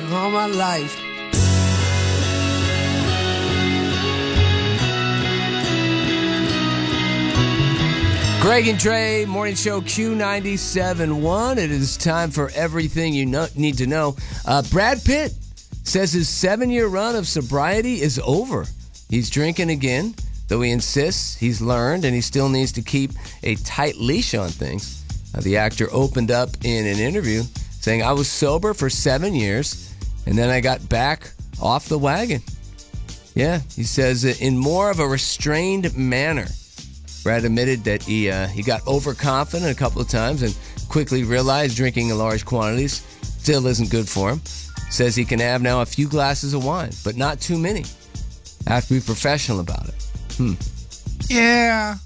all my life. Greg and Trey, morning show Q97.1. It is time for everything you need to know. Brad Pitt says his 7-year run of sobriety is over. He's drinking again, though he insists he's learned and he still needs to keep a tight leash on things. The actor opened up in an interview saying, I was sober for 7 years, and then I got back off the wagon. Yeah, he says in more of a restrained manner. Brad admitted that he got overconfident a couple of times and quickly realized drinking in large quantities still isn't good for him. Says he can have now a few glasses of wine, but not too many. Have to be professional about it. Yeah,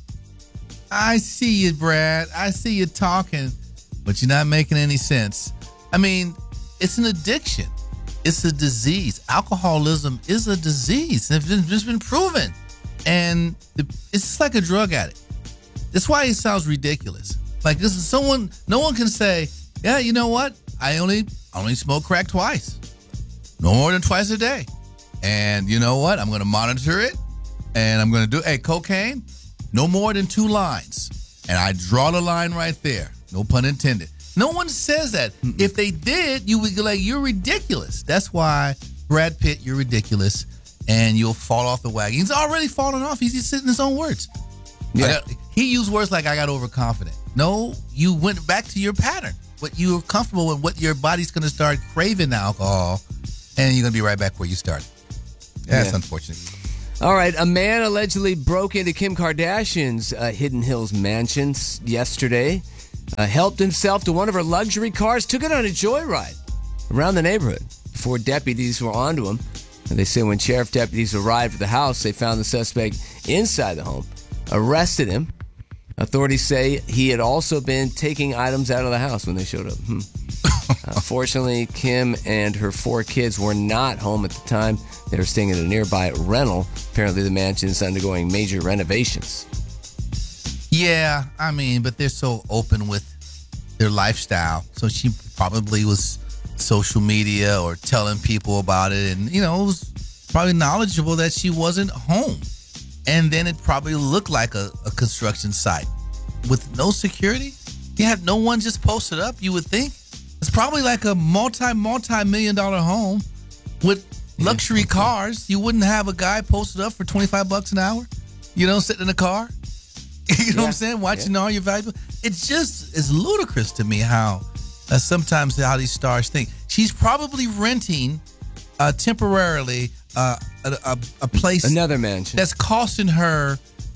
I see you, Brad. I see you talking, but you're not making any sense. I mean, it's an addiction. It's a disease. Alcoholism is a disease. It's just been proven. And it's just like a drug addict. That's why it sounds ridiculous. Like this is someone, no one can say, yeah, you know what? I only smoke crack twice. No more than twice a day. And you know what? I'm going to monitor it. And I'm going to do, cocaine, no more than 2 lines. And I draw the line right there. No pun intended. No one says that. If they did, you would be like, you're ridiculous. That's why, Brad Pitt, you're ridiculous. And you'll fall off the wagon. He's already fallen off. He's just saying his own words. Yeah. He used words like, I got overconfident. No, you went back to your pattern. What you were comfortable with, what your body's going to start craving alcohol, and you're going to be right back where you started. That's unfortunate. All right, a man allegedly broke into Kim Kardashian's Hidden Hills mansion yesterday, helped himself to one of her luxury cars, took it on a joyride around the neighborhood before deputies were onto him. And they say when sheriff deputies arrived at the house, they found the suspect inside the home, arrested him. Authorities say he had also been taking items out of the house when they showed up. Fortunately, Kim and her 4 kids were not home at the time. They were staying at a nearby rental. Apparently, the mansion is undergoing major renovations. Yeah, I mean, but they're so open with their lifestyle. So she probably was social media or telling people about it, and it was probably knowledgeable that she wasn't home. And then it probably looked like a construction site with no security. You had no one just posted up, you would think. It's probably like a multi-million-dollar home with luxury cars. You wouldn't have a guy posted up for $25 an hour, sitting in a car. You know what I'm saying? Watching all your valuable. It's ludicrous to me how sometimes how these stars think. She's probably renting temporarily a place, another mansion, that's costing her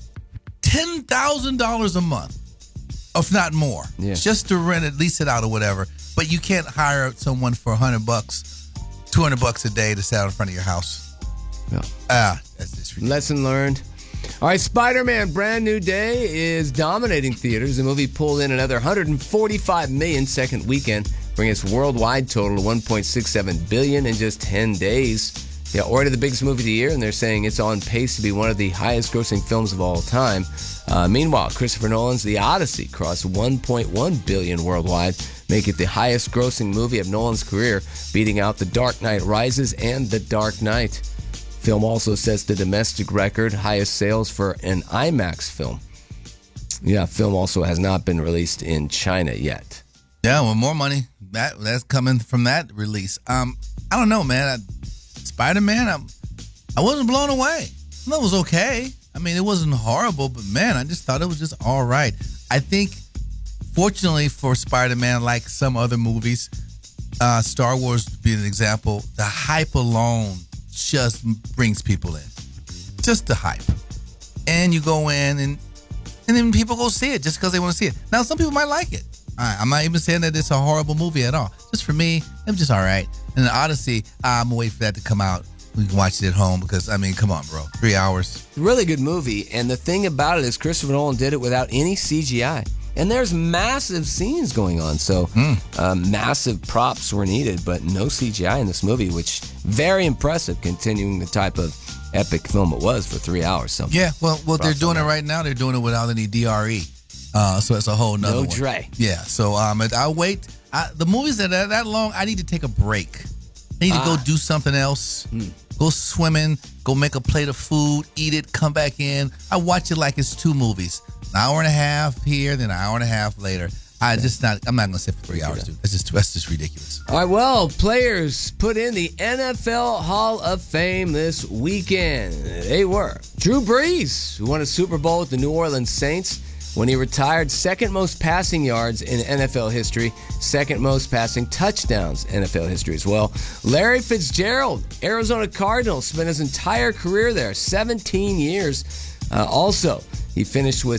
$10,000 a month, if not more, just to rent it, lease it out or whatever. But you can't hire someone for $100, $200 a day to sit out in front of your house. No. That's just ridiculous. Lesson learned. All right, Spider-Man Brand New Day is dominating theaters. The movie pulled in another $145 million second weekend, bringing its worldwide total to $1.67 billion in just 10 days. Yeah, already the biggest movie of the year, and they're saying it's on pace to be one of the highest-grossing films of all time. Meanwhile, Christopher Nolan's The Odyssey crossed $1.1 billion worldwide, making it the highest-grossing movie of Nolan's career, beating out The Dark Knight Rises and The Dark Knight. Film also sets the domestic record, highest sales for an IMAX film. Yeah, film also has not been released in China yet. Yeah, well, more money. That's coming from that release. I don't know, man. Spider-Man, I wasn't blown away. It was okay. I mean, it wasn't horrible, but man, I just thought it was just all right. I think, fortunately for Spider-Man, like some other movies, Star Wars being an example, the hype alone just brings people in. Just the hype. And you go in and then people go see it just because they want to see it. Now, some people might like it. I'm not even saying that it's a horrible movie at all. Just for me, it was just all right. And the Odyssey, I'm waiting for that to come out. We can watch it at home because, I mean, come on, bro. 3 hours. Really good movie. And the thing about it is Christopher Nolan did it without any CGI. And there's massive scenes going on. So massive props were needed, but no CGI in this movie, which very impressive continuing the type of epic film it was for 3 hours. So yeah, well they're doing it right now. They're doing it without any DRE. So it's a whole nother one. No Dre. Yeah, so I'll wait. The movies that are that long, I need to take a break. They need to go do something else. Go swimming, go make a plate of food, eat it, come back in. I watch it like it's 2 movies. An hour and a half here, then an hour and a half later. I'm not going to sit for 3 hours, dude. That's just ridiculous. All right, well, players put in the NFL Hall of Fame this weekend. They were Drew Brees, who won a Super Bowl with the New Orleans Saints when he retired, second most passing yards in NFL history, second most passing touchdowns in NFL history as well. Larry Fitzgerald, Arizona Cardinals, spent his entire career there, 17 years. Also, he finished with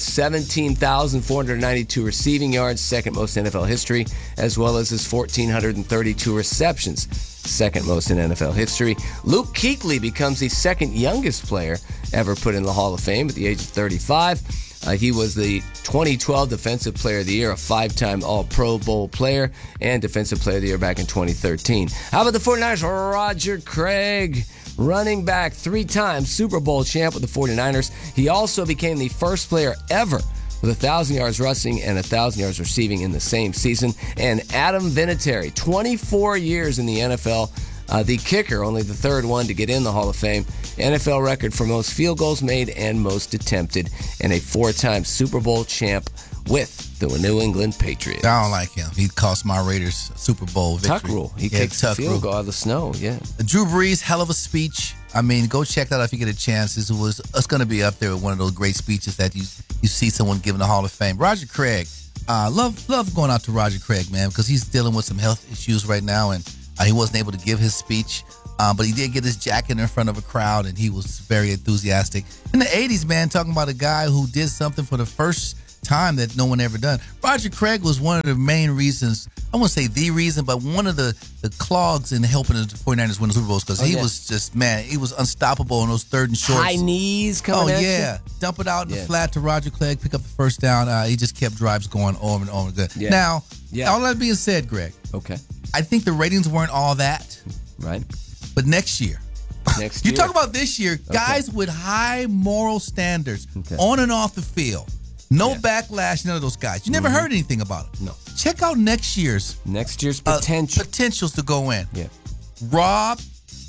17,492 receiving yards, second most in NFL history, as well as his 1,432 receptions, second most in NFL history. Luke Kuechly becomes the second youngest player ever put in the Hall of Fame at the age of 35. He was the 2012 Defensive Player of the Year, a 5-time All-Pro Bowl player, and Defensive Player of the Year back in 2013. How about the 49ers? Roger Craig, running back, 3-time Super Bowl champ with the 49ers. He also became the first player ever with 1,000 yards rushing and 1,000 yards receiving in the same season. And Adam Vinatieri, 24 years in the NFL, the kicker, only the third one to get in the Hall of Fame. NFL record for most field goals made and most attempted, and a 4-time Super Bowl champ with the New England Patriots. I don't like him. He cost my Raiders a Super Bowl victory. Tuck rule. He kicks the field goal out of the snow, yeah. Drew Brees, hell of a speech. I mean, go check that out if you get a chance. It's going to be up there with one of those great speeches that you see someone giving the Hall of Fame. Roger Craig. Love going out to Roger Craig, man, because he's dealing with some health issues right now, and he wasn't able to give his speech. But he did get his jacket in front of a crowd, and he was very enthusiastic. In the 80s, man, talking about a guy who did something for the first time that no one ever done. Roger Craig was one of the main reasons, I won't say the reason, but one of the clogs in helping the 49ers win the Super Bowls, because he was just, man, he was unstoppable in those third and shorts. High knees coming at you. Dump it out in the flat to Roger Craig, pick up the first down. He just kept drives going over and over again. Yeah. Now, all that being said, Greg, I think the ratings weren't all that. Right. But next year. You talk about this year, guys with high moral standards on and off the field. No backlash, none of those guys. You never heard anything about them. No. Check out next year's potential. Potentials to go in. Yeah. Rob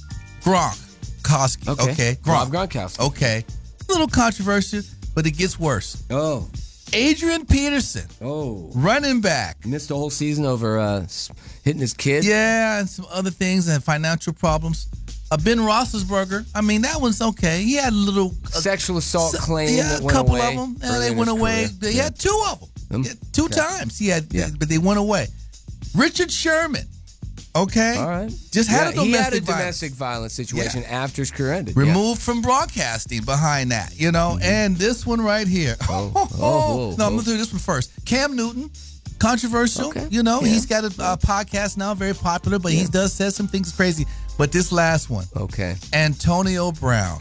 Gronkowski. Okay. Rob Gronkowski. Okay. A little controversial, but it gets worse. Oh. Adrian Peterson. Oh. Running back. Missed the whole season over hitting his kid. Yeah, and some other things and financial problems. Ben Roethlisberger, I mean, that one's okay. He had a little sexual assault claim. Yeah, a couple of them. They went away. He had 2 of them. Two times. He had, but they went away. Richard Sherman. Okay. All right. Just had a domestic violence situation after his career ended. Removed from broadcasting behind that, And this one right here. No, I'm going to do this one first. Cam Newton. Controversial, he's got a podcast now, very popular, but he does say some things crazy. But this last one, Antonio Brown.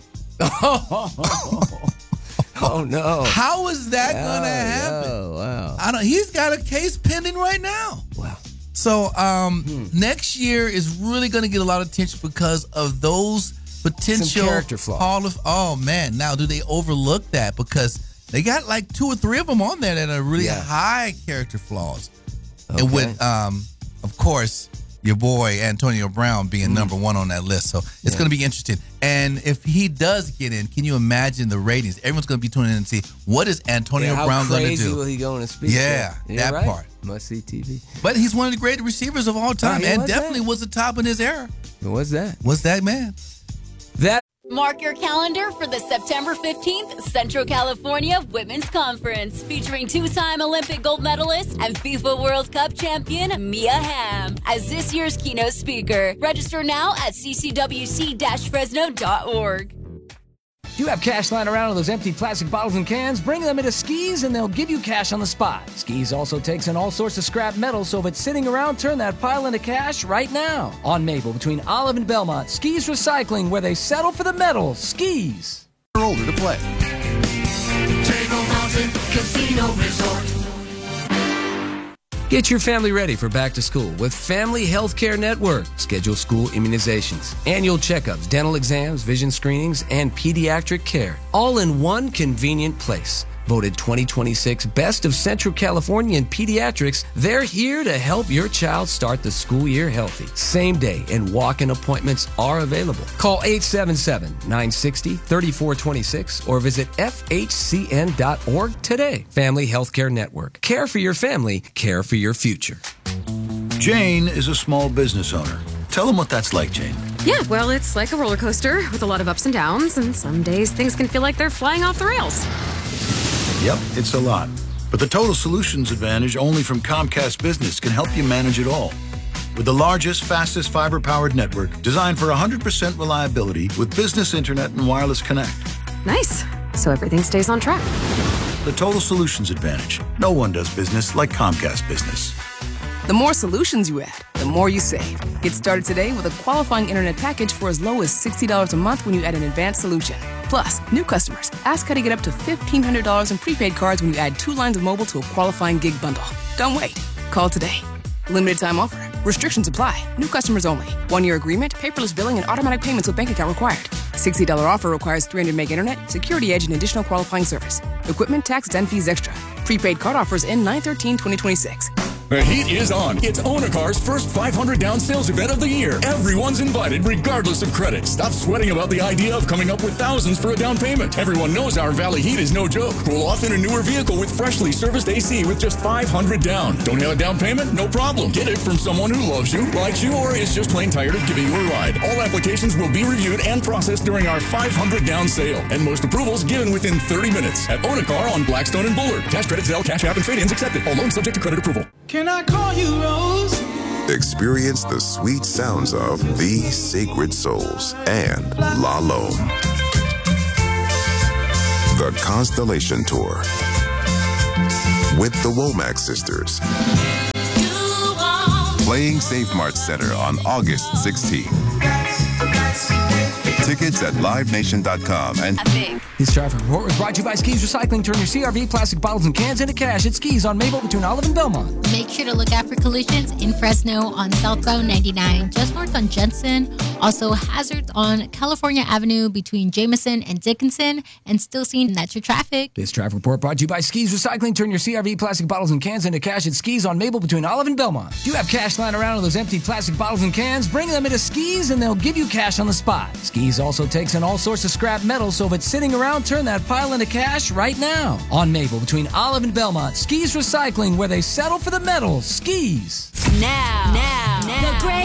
Oh no! How is that gonna happen? Wow! He's got a case pending right now. Wow! So next year is really gonna get a lot of attention because of those potential some character flaws. Oh man! Now, do they overlook that because they got like 2 or 3 of them on there that are really high character flaws. And with, of course, your boy Antonio Brown being number 1 on that list. So it's going to be interesting. And if he does get in, can you imagine the ratings? Everyone's going to be tuning in and see what is Antonio Brown going to do. How crazy will he go in a speech? That part. Must see TV. But he's one of the great receivers of all time and definitely was the top in his era. Who was that? Was that man? Mark your calendar for the September 15th Central California Women's Conference featuring 2-time Olympic gold medalist and FIFA World Cup champion Mia Hamm as this year's keynote speaker. Register now at ccwc-fresno.org. Do you have cash lying around in those empty plastic bottles and cans? Bring them into Skis and they'll give you cash on the spot. Skis also takes in all sorts of scrap metal, so if it's sitting around, turn that pile into cash right now. On Maple, between Olive and Belmont, Skis Recycling, where they settle for the metal. Skis. Older to play. Table Mountain Casino Resort. Get your family ready for back to school with Family Healthcare Network. Schedule school immunizations, annual checkups, dental exams, vision screenings, and pediatric care, all in one convenient place. Voted 2026 Best of Central California in Pediatrics, they're here to help your child start the school year healthy. Same day and walk-in appointments are available. Call 877-960-3426 or visit fhcn.org today. Family Healthcare Network. Care for your family, care for your future. Jane is a small business owner. Tell them what that's like, Jane. Yeah, well, it's like a roller coaster with a lot of ups and downs, and some days things can feel like they're flying off the rails. Yep, it's a lot. But the Total Solutions Advantage only from Comcast Business can help you manage it all. With the largest, fastest fiber-powered network designed for 100% reliability with business internet and wireless connect. Nice. So everything stays on track. The Total Solutions Advantage. No one does business like Comcast Business. The more solutions you add, the more you save. Get started today with a qualifying internet package for as low as $60 a month when you add an advanced solution. Plus, new customers, ask how to get up to $1,500 in prepaid cards when you add 2 lines of mobile to a qualifying gig bundle. Don't wait. Call today. Limited time offer. Restrictions apply. New customers only. 1-year agreement, paperless billing, and automatic payments with bank account required. $60 offer requires 300 meg internet, security edge, and additional qualifying service. Equipment, taxes, and fees extra. Prepaid card offers end 9/13/2026. The heat is on. It's Onacar's first 500 down sales event of the year. Everyone's invited regardless of credit. Stop sweating about the idea of coming up with thousands for a down payment. Everyone knows our Valley heat is no joke. Cool off in a newer vehicle with freshly serviced AC with just 500 down. Don't have a down payment? No problem. Get it from someone who loves you, likes you, or is just plain tired of giving you a ride. All applications will be reviewed and processed during our 500 down sale. And most approvals given within 30 minutes. At Onacar on Blackstone and Bullard. Cash credit, Zelle, Cash App, and trade-ins accepted. All loans subject to credit approval. Can I call you Rose? Experience the sweet sounds of These Sacred Souls and La Lome. The Constellation Tour with the Womack Sisters. Playing Safe Mart Center on August 16th. Tickets at livenation.com and This traffic report was brought to you by Skis Recycling. Turn your CRV plastic bottles and cans into cash at Skis on Maple between Olive and Belmont. Make sure to look out for collisions in Fresno on southbound 99, just north on Jensen. Also hazards on California Avenue between Jameson and Dickinson, and still seeing that's your traffic. This traffic report brought to you by Skis Recycling. Turn your CRV plastic bottles and cans into cash at Skis on Maple between Olive and Belmont. Do you have cash lying around on those empty plastic bottles and cans? Bring them into Skis and they'll give you cash on the spot. Skis also takes in all sorts of scrap metal, so if it's sitting around, turn that pile into cash right now. On Maple between Olive and Belmont, Skis Recycling, where they settle for the metal. Skis. Now, the Greg